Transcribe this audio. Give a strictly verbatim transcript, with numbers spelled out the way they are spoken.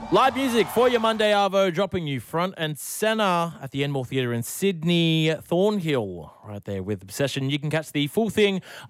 Live music for your Monday Arvo, dropping you front and centre at the Enmore Theatre in Sydney, Thornhill, right there with Obsession. You can catch the full thing